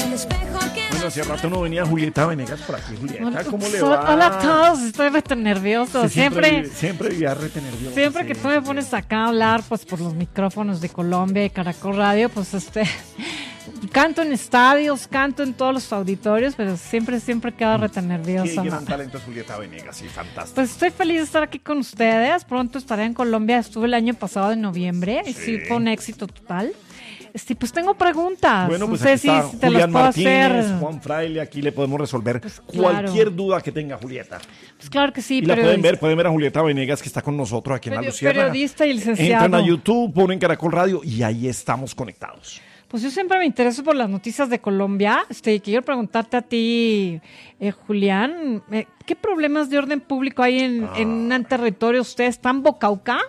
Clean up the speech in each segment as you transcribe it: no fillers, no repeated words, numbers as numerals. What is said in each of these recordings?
Bueno, hace rato no venía Julieta Venegas por aquí. Julieta, ¿cómo le va? Hola a todos, estoy rete nervioso. Sí, siempre vivía rete nervioso. Siempre que tú me pones acá a hablar, pues por los micrófonos de Colombia y Caracol Radio, pues canto en estadios, canto en todos los auditorios, pero siempre quedo rete nerviosa. Qué gran talento es Julieta Venegas, sí, fantástico. Pues estoy feliz de estar aquí con ustedes. Pronto estaré en Colombia. Estuve el año pasado en noviembre y sí fue un éxito total. Pues tengo preguntas. Bueno, pues no sé aquí está si te Julián las puedo Martínez, hacer. Juan Fraile, aquí le podemos resolver Pues claro. cualquier duda que tenga Julieta. Pues claro que sí, Y la pueden ver a Julieta Venegas, que está con nosotros aquí en La Luciérnaga. Periodista y licenciado. Entran a YouTube, ponen Caracol Radio y ahí estamos conectados. Pues yo siempre me intereso por las noticias de Colombia. Quiero preguntarte a ti, Julián, ¿qué problemas de orden público hay en un territorio? ¿Ustedes están en Bocauca?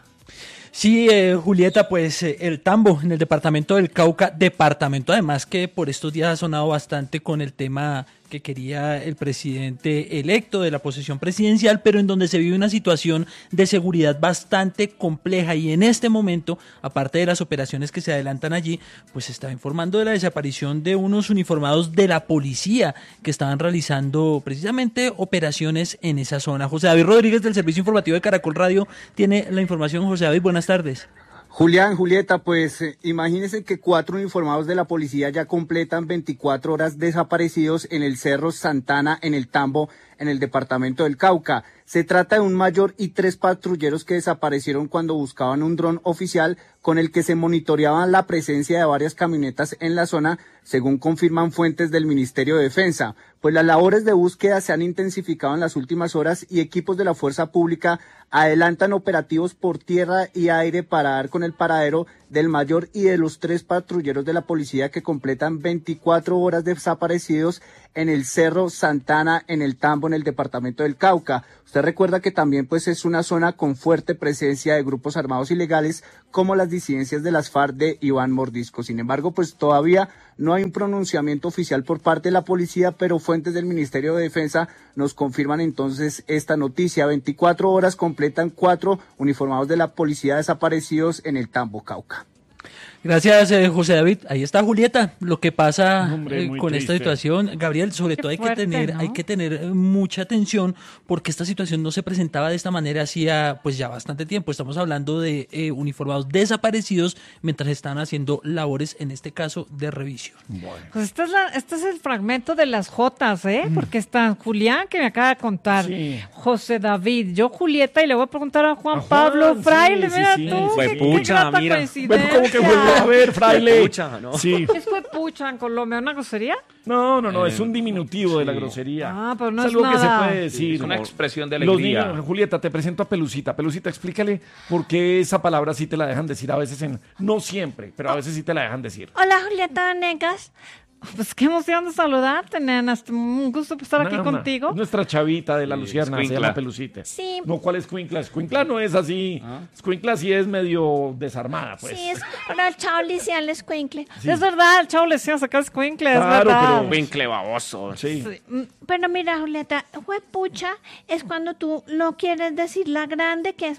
Sí, Julieta, pues el Tambo en el departamento del Cauca, departamento además que por estos días ha sonado bastante con el tema que quería el presidente electo de la posesión presidencial, pero en donde se vive una situación de seguridad bastante compleja y en este momento, aparte de las operaciones que se adelantan allí, pues se está informando de la desaparición de unos uniformados de la policía que estaban realizando precisamente operaciones en esa zona. José David Rodríguez del Servicio Informativo de Caracol Radio tiene la información. José David, buenas tardes. Julián, Julieta, pues imagínense que 4 uniformados de la policía ya completan 24 horas desaparecidos en el Cerro Santana, en el Tambo, en el departamento del Cauca. Se trata de un mayor y 3 patrulleros que desaparecieron cuando buscaban un dron oficial con el que se monitoreaba la presencia de varias camionetas en la zona, según confirman fuentes del Ministerio de Defensa. Pues las labores de búsqueda se han intensificado en las últimas horas y equipos de la fuerza pública adelantan operativos por tierra y aire para dar con el paradero del mayor y de los 3 patrulleros de la policía que completan 24 horas desaparecidos en el Cerro Santana, en el Tambo, en el departamento del Cauca. Usted recuerda que también pues es una zona con fuerte presencia de grupos armados ilegales como las disidencias de las FARC de Iván Mordisco. Sin embargo, pues todavía no hay un pronunciamiento oficial por parte de la policía, pero fuentes del Ministerio de Defensa nos confirman entonces esta noticia. 24 horas completan 4 uniformados de la policía desaparecidos en el Tambo, Cauca. Gracias, José David. Ahí está Julieta. Lo que pasa con triste. esta situación, Gabriel, sobre todo fuerte, hay que tener mucha atención porque esta situación no se presentaba de esta manera hacía pues ya bastante tiempo. Estamos hablando de uniformados desaparecidos mientras están haciendo labores, en este caso, de revisión. Bueno. Pues este es el fragmento de las Jotas, porque está Julián, que me acaba de contar, Sí. José David, yo Julieta, y le voy a preguntar a Juan A Juan, Pablo Fraile, sí, mira sí, tú, fue qué pucha, grata mira. coincidencia. Bueno, ¿cómo que fue? A ver, Fraile. Pucha, ¿no? Sí. ¿Qué fue pucha en Colombia? ¿Una grosería? No, es un diminutivo de la sí. grosería. Ah, pero no es es algo que se nada. puede decir. Es una como expresión de los alegría. niños. Julieta, te presento a Pelucita. Pelucita, explícale por qué esa palabra sí te la dejan decir a veces no siempre, pero a veces sí te la dejan decir. Hola, Julieta Venegas. Pues qué emoción de saludarte, nena. Un gusto estar aquí contigo. Es nuestra chavita de La Luciérnaga, se escuincla. llama Pelucita. Sí. No, ¿cuál es Escuincla? Escuincla no es así. Escuincla sí es medio desarmada, pues. Sí, es para el chavo Lician Escuincle. Sí. Es verdad, el chavo le decía sacar escuincle, es Claro, verdad. pero- Winkle baboso. Sí. Pero mira, Julieta, huepucha es cuando tú no quieres decir la grande, que es...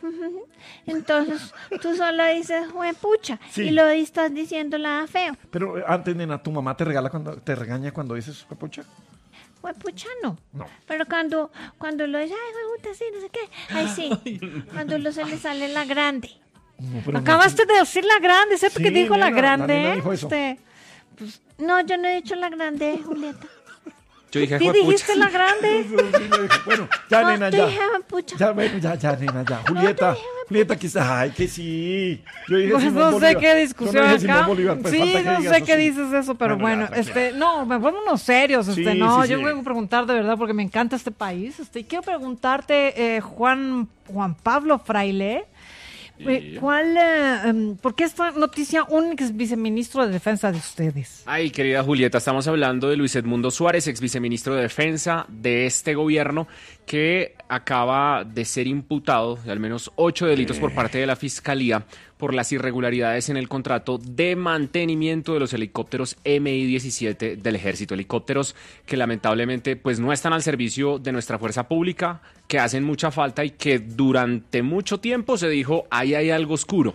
Entonces, tú solo dices huepucha Sí. y lo estás diciendo la feo. Pero antes, nena, ¿tu mamá te regaña cuando dices capucha? Huepucha no. No. Pero cuando lo dices, ay, hueputa, sí, no sé qué. Ay, sí. Cuando se le sale la grande. No, pero Acabaste de decir la grande, ¿sabes Sí, que dijo la nena, grande? la nena dijo eso. No, yo no he dicho la grande, Julieta. Yo dije, ¿Sí "Juepucha". dijiste la grande? Bueno, ya, No, nena, tú ya. dije huepucha. Ya, bueno, ya, nena, ya. Julieta, Julieta, que está. Ay, que sí. Yo dije Pues Simón no sé Bolívar. qué discusión Yo no dije acá. Simón Bolívar, pues Sí, falta que no digas sé eso, qué sí. dices eso, pero Bueno, bueno, ya, tranquila. no, me ponemos serios, Sí, no, sí, yo sí. vengo a preguntar de verdad porque me encanta este país, y quiero preguntarte, Juan Pablo Fraile, ¿por qué esta noticia un ex viceministro de Defensa de ustedes? Ay, querida Julieta, estamos hablando de Luis Edmundo Suárez, ex viceministro de Defensa de este gobierno, que acaba de ser imputado de al menos 8 delitos por parte de la Fiscalía por las irregularidades en el contrato de mantenimiento de los helicópteros Mi-17 del Ejército. Helicópteros que lamentablemente pues no están al servicio de nuestra fuerza pública, que hacen mucha falta y que durante mucho tiempo se dijo ahí hay algo oscuro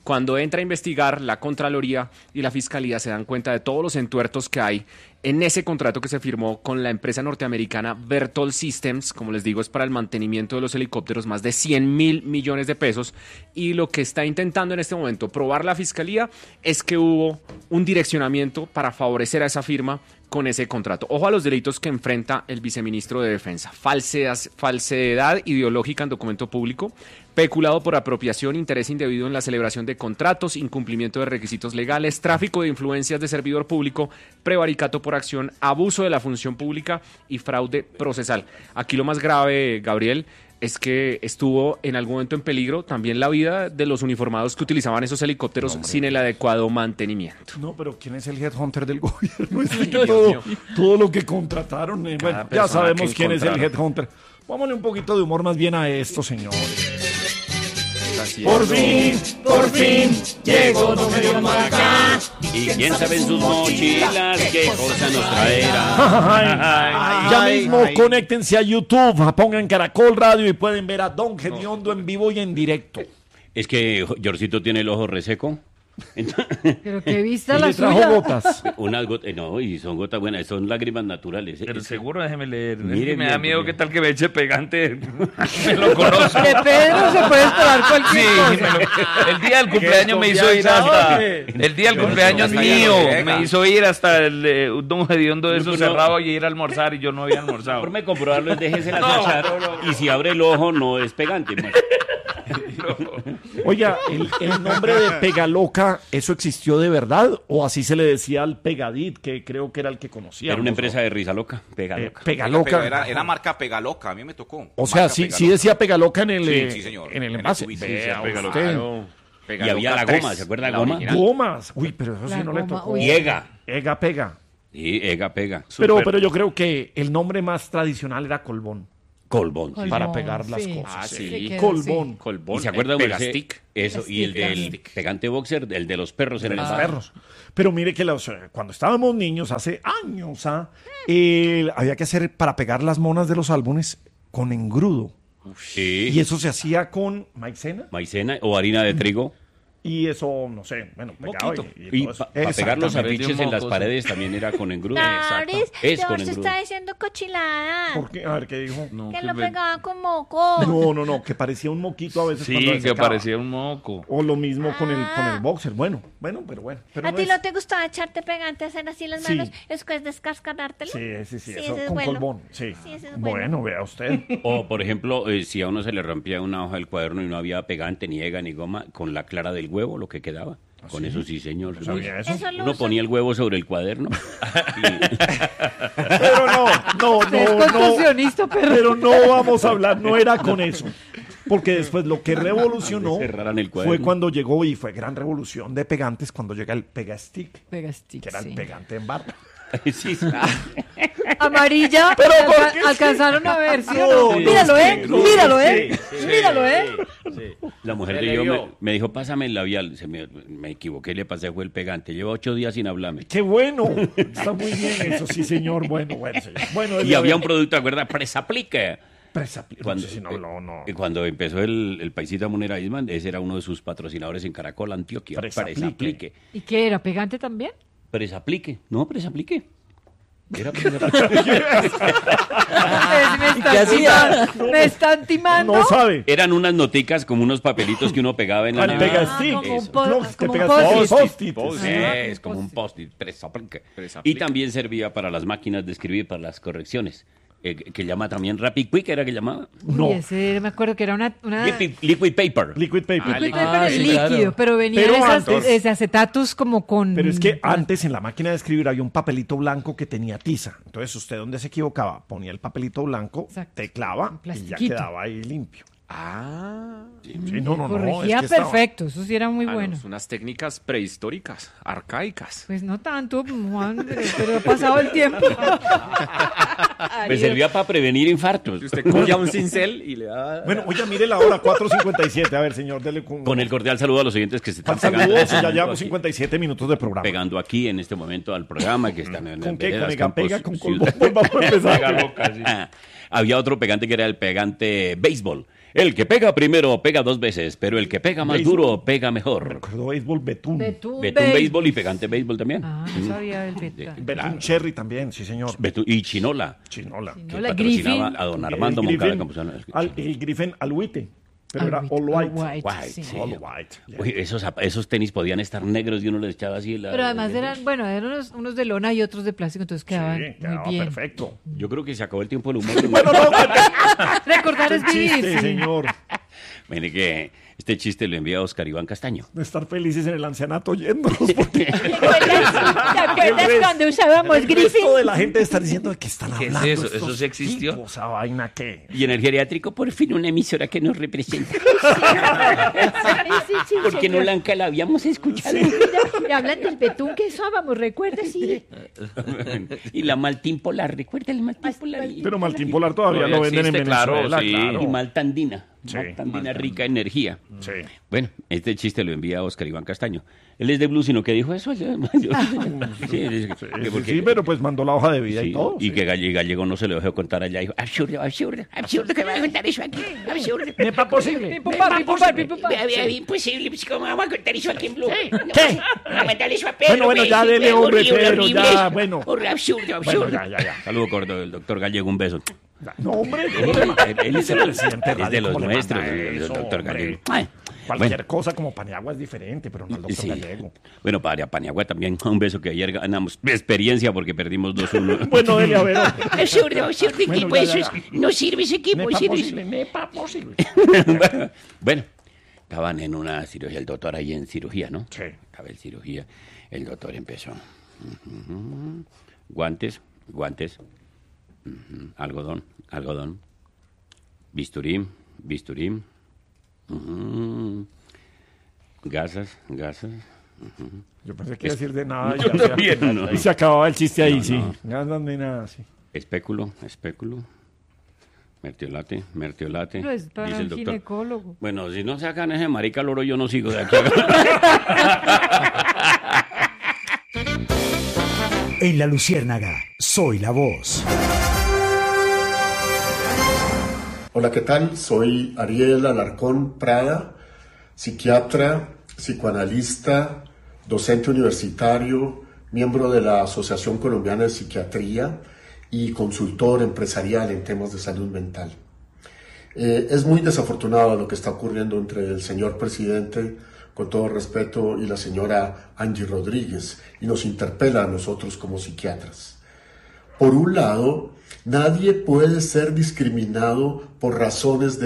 Cuando entra a investigar, la Contraloría y la Fiscalía se dan cuenta de todos los entuertos que hay en ese contrato que se firmó con la empresa norteamericana Berthold Systems. Como les digo, es para el mantenimiento de los helicópteros, más de 100.000 millones de pesos. Y lo que está intentando en este momento probar la Fiscalía es que hubo un direccionamiento para favorecer a esa firma con ese contrato. Ojo a los delitos que enfrenta el viceministro de Defensa: falsedad ideológica en documento público, peculado por apropiación, interés indebido en la celebración de contratos, incumplimiento de requisitos legales, tráfico de influencias de servidor público, prevaricato por acción, abuso de la función pública y fraude procesal. Aquí lo más grave, Gabriel, es que estuvo en algún momento en peligro también la vida de los uniformados que utilizaban esos helicópteros sin el adecuado mantenimiento. No, pero ¿quién es el headhunter del gobierno? Es que Dios mío. todo lo que contrataron. Bueno, ya persona sabemos que quién es el encontraron. headhunter. Vámonos un poquito de humor más bien a esto, señores. Por Por fin, llegó Don Gedeón Maracá. Y quién sabe en sus mochilas qué cosa nos traerá. Ya mismo conéctense a YouTube, pongan Caracol Radio y pueden ver a Don Gediondo en vivo y en directo. Es que Yorcito tiene el ojo reseco. Pero qué vista Y la le trajo suya. gotas. Unas gotas, no, y son gotas buenas, son lágrimas naturales. Pero seguro, déjeme leer. Es Mire que me da bien, miedo porque- que tal que me eche pegante. Me lo conozco. De Pedro se puede esperar cualquier Sí, cosa. el día del cumpleaños me hizo ir hasta. El día del cumpleaños mío me hizo ir hasta el Don Gediondo de esos No. cerrado y ir a almorzar y yo no había almorzado. Por me comprobarlo, déjese la No, sachar, y si abre el ojo no es pegante. Oiga, el nombre de Pegaloca, ¿eso existió de verdad? ¿O así se le decía al Pegadit, que creo que era el que conocía? Era una empresa de risa loca, pega loca. Pegaloca. Pero era marca Pegaloca, a mí me tocó. O sea, Marca sí Pegaloca. decía Pegaloca en el, Sí, señor. en el En el envase. tubito. Vea Sí, usted. Y había la goma, ¿se acuerda de goma? Gomas. Uy, pero eso La sí no le goma, tocó. uy. Y Ega. Ega pega. Sí, Ega pega. Pero yo creo que el nombre más tradicional era Colbón. Colbón. Colbón, para pegar las sí. cosas. Ah, sí. Sí, Colbón. Colbón, ¿Y se acuerda Pegastic. Eso, y el del Stick. pegante boxer, el de los perros en De el los bar. perros. Pero mire que cuando estábamos niños, hace años, había que hacer para pegar las monas de los álbumes con engrudo. Sí. Y eso se hacía con maicena. Maicena o harina de trigo. Y eso, no sé, bueno, pegaba Moquito. Y todo eso. para pegar los Exactamente. afiches en las paredes también era con engrudo. Lauris, Es con George engrudo. está diciendo cochilada. ¿Por qué? A ver, ¿qué dijo? Que lo pegaba con moco. No, que parecía un moquito a veces cuando Sí, se que secaba. parecía un moco. O lo mismo con el boxer. Bueno. Pero ¿A no ti es- no te gustaba echarte pegante, hacer así las Sí. manos, después descascarártelo? Sí, Sí, eso ese es con bueno. colbón. Sí. Sí, ese es bueno. Bueno, vea usted. O, por ejemplo, si a uno se le rompía una hoja del cuaderno y no había pegante, ni ega, ni goma, con la clara del huevo, lo que quedaba. Con eso sí, señor. No sabía eso. Eso lo Uno usan. ponía el huevo sobre el cuaderno. Pero no. Es contorsionista, Pero no vamos a hablar, no era con eso. Porque después lo que revolucionó Cerraran el cuaderno. fue cuando llegó, y fue gran revolución de pegantes, cuando llega el Pegastick, Pegastic, que era sí. el pegante en barra. Sí, sí. Amarilla, Pero ¿por qué? alcanzaron a ver, ¿sí o No, no? Míralo, no, míralo, sí, míralo, La mujer Se de le yo vio. me dijo, pásame el labial. Me equivoqué, le pasé, fue el pegante. Lleva 8 días sin hablarme. ¡Qué bueno! Está muy bien eso, sí, señor. Bueno, señor. Bueno, Y había un producto, ¿te acuerdas? Presaplique. Cuando, no. Cuando empezó el paisita Munera Isman, ese era uno de sus patrocinadores en Caracol, Antioquia. Presaplique. Presaplique. ¿Y qué era? ¿Pegante también? Presaplique. No, Presaplique. Era ¿Qué hacía? Me están timando. No sabe. Eran unas noticas como unos papelitos que uno pegaba en la Al nevera. Pegastick. como un Eso. po- No, te como un pegas post-it. post-it. Es como un post-it, Presaplique. Y también servía para las máquinas de escribir, para las correcciones. Que llama también Rapid Quick, ¿era que llamaba? No. Uy, ese, me acuerdo que era una Liquid Paper. Liquid paper. liquid paper sí, líquido, claro. pero venía Pero esas, antes- ese acetatus como con... Pero es que antes en la máquina de escribir había un papelito blanco que tenía tiza. Entonces usted donde se equivocaba ponía el papelito blanco, Exacto. teclaba Un y ya plastiquito. quedaba ahí limpio. Ah, Sí, no. corregía es que estaba- perfecto, eso sí era muy bueno. unas técnicas prehistóricas, arcaicas. Pues no tanto, Juan, pero ha pasado el tiempo. Me servía para prevenir infartos. Y usted cogía un cincel y le da... Bueno, oye, mire la hora, 4:57. A ver, señor, dele Con el cordial saludo a los oyentes que se están saludos, ya pegando llevamos aquí, 57 minutos de programa. pegando aquí en este momento al programa, que están en ¿Con qué? veredas, ¿Con campos, Pega? ¿Con ciudad. Colbón? Vamos a empezar. Había otro pegante que era el pegante béisbol. El que pega primero pega 2 veces, pero el que pega más Béisbol. duro pega Me mejor. recuerdo béisbol Betún. Betún, Betún béisbol y pegante béisbol también. Ah, no sabía el Betún. Betún Cherry también, sí señor. Y Chinola. Chinola. Que Chinola, patrocinaba Griffin. a don Armando El Moncada Griffin, Campuzano. el Griffin Alhuite, pero era Alhuite, all white. White, sí. sí. All white. yeah. Uy, esos tenis podían estar negros y uno les echaba así. Pero además eran unos de lona y otros de plástico, entonces quedaban Sí, muy quedaba bien. perfecto. Yo creo que se acabó el tiempo del humor. Bueno, no, Recordar es vivir. chiste, sí. señor. Mire que este chiste lo envía Oscar Iván Castaño. De estar felices en el ancianato oyéndonos. Porque ¿Te acuerdas cuando usábamos el Griffin? resto de la gente está diciendo de qué están ¿Qué es hablando. eso? estos ¿Eso sí existió? tipos, esa vaina qué. Y en el geriátrico, por fin, una emisora que nos representa. Sí, Porque no señor. la habíamos escuchado. Y hablan del betún que usábamos, ¿recuerda? Sí. Y la Maltín Polar, ¿recuerda el Maltín Polar? Pero Maltín Polar todavía Todavía lo venden en existe, claro, Venezuela, sí. claro. Y Maltandina. Sí, Maltandina rica en energía. Sí. Bueno, este chiste lo envía Oscar Iván Castaño. Él es de Blue, sino que dijo eso. Sí, Sí, pero pues mandó la hoja de vida y todo. Y sí. que Gallego no se le dejó contar allá. Dijo, absurdo, absurdo, absurdo que me va a contar eso aquí. Absurdo. Nepa posible. Imposible, pues cómo vamos a contar eso aquí en Blue. ¿Qué? No, mandale eso a Pedro. Bueno, ya dele, hombre, Pedro, ya, bueno. Absurdo, Bueno, ya. Saludo corto del doctor Gallego, un beso. No, hombre, Él es el presidente es de los nuestros, el doctor Gallego. Ay, Cualquier cosa como Paniagua es diferente, pero no el doctor sí. Gallego. Bueno, para Paniagua también, un beso que ayer ganamos experiencia porque perdimos 2-1. Bueno, dele a ver. Absurdo, absurdo, Bueno, equipo, ya. eso no sirve ese equipo. Nepa sirve. posible, nepa posible. Bueno, estaban en una cirugía, el doctor ahí en cirugía, ¿no? Sí. Estaba en cirugía, el doctor empezó. Guantes, algodón. Bisturí. Gasas. Yo pensé que iba a decir de nada. Yo también, no. Y se acababa el chiste ahí, No, sí. no. Nada de nada, sí. Espéculo. Mertiolate, Pero es para dice el un doctor. ginecólogo. Bueno, si no sacan ese marica loro, yo no sigo de aquí. En La Luciérnaga, soy la voz. Hola, ¿qué tal? Soy Ariel Alarcón Prada, psiquiatra, psicoanalista, docente universitario, miembro de la Asociación Colombiana de Psiquiatría y consultor empresarial en temas de salud mental. Es muy desafortunado lo que está ocurriendo entre el señor presidente, con todo respeto, y la señora Angie Rodríguez, y nos interpela a nosotros como psiquiatras. Por un lado, nadie puede ser discriminado por razones de